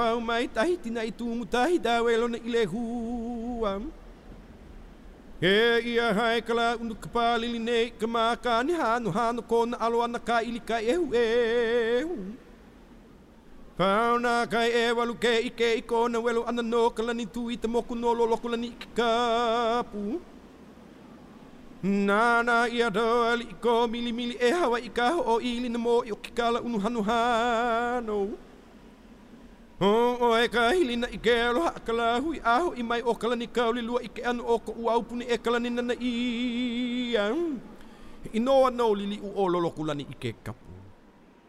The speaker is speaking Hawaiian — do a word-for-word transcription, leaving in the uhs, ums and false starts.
Au mai tahi tina i tūmu tahi dawelo na ile huam. He ia hai kala unu kapalili nei ka maka ni hanu hanu kona aloana ka ili ka ehu ehu. Pauna kai e walu ke ike i kona welu ana no kala ni tu i te moku no lolo kula ni i kapu. Nana ia doali i ko mili mili e hawa i ka o ili na mo i o kikala unu hanu hano. O e ka hili na i ke aloha akala hui aho i mai o kala ni kauli lua i ke anu o ko uaupuni e kala ni nana i. I noa no lili u o lolo kula ni i ke kapu.